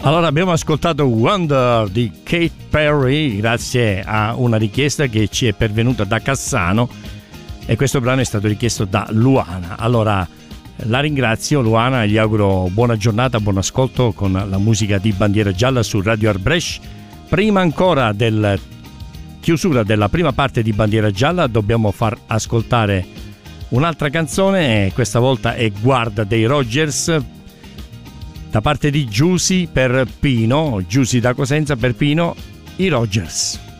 Allora, abbiamo ascoltato Wonder di Katy Perry grazie a una richiesta che ci è pervenuta da Cassano, e questo brano è stato richiesto da Luana. Allora, la ringrazio Luana e gli auguro buona giornata, buon ascolto con la musica di Bandiera Gialla su Radio Art Brescia. Prima ancora del chiusura della prima parte di Bandiera Gialla dobbiamo far ascoltare un'altra canzone, e questa volta è Guarda dei Rogers, da parte di Giusy per Pino, Giusy da Cosenza per Pino, i Rogers.